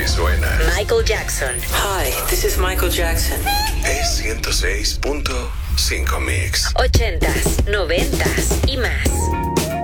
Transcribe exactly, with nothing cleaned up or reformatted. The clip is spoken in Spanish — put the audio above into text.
suena. Michael Jackson. Hi, this is Michael Jackson. Es ciento seis punto cinco Mix. Ochentas.